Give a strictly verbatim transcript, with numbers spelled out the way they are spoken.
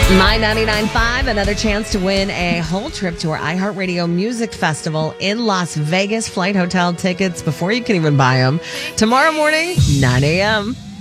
My ninety-nine point five, another chance to win a whole trip to our iHeartRadio Music Festival in Las Vegas. Flight hotel tickets before you can even buy them. Tomorrow morning, nine a.m.